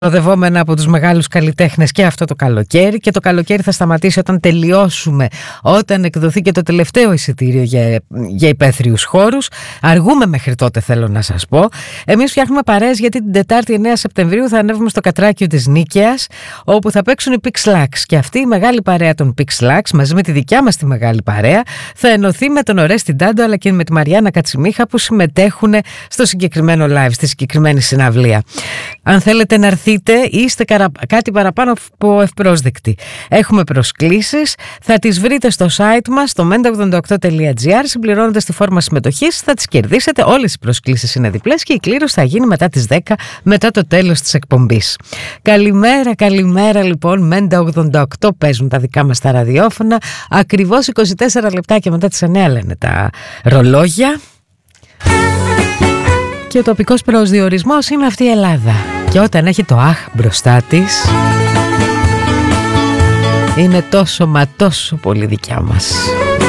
Προδευόμενα από τους μεγάλους καλλιτέχνες και αυτό το καλοκαίρι, και το καλοκαίρι θα σταματήσει όταν τελειώσουμε, όταν εκδοθεί και το τελευταίο εισιτήριο για υπαίθριους χώρους. Αργούμε μέχρι τότε, θέλω να σας πω. Εμείς φτιάχνουμε παρέες, γιατί την Τετάρτη 9 Σεπτεμβρίου θα ανέβουμε στο Κατράκιο της Νίκαιας, όπου θα παίξουν οι Pixlax, και αυτή η μεγάλη παρέα των Pixlax μαζί με τη δικιά μας τη μεγάλη παρέα θα ενωθεί με τον Ορέστη Ντάντο αλλά και με τη Μαριάννα Κατσιμίχα, που συμμετέχουν στο συγκεκριμένο live, στη συγκεκριμένη συναυλία. Αν θέλετε να έρθετε, είστε κάτι παραπάνω από ευπρόσδεκτοι. Έχουμε προσκλήσεις, θα τις βρείτε στο site μας, στο menda88.gr. Συμπληρώνοντας τη φόρμα συμμετοχής θα τις κερδίσετε. Όλες οι προσκλήσεις είναι διπλές και η κλήρωση θα γίνει μετά τις 10, μετά το τέλος της εκπομπής. Καλημέρα λοιπόν. Menda88 παίζουν τα δικά μας τα ραδιόφωνα. Ακριβώς 24 λεπτάκια μετά τις 9 λένε τα ρολόγια. Και ο τοπικός προσδιορισμός είναι αυτή η Ελλάδα. Και όταν έχει το αχ μπροστά της, είναι τόσο μα τόσο πολύ δικιά μας.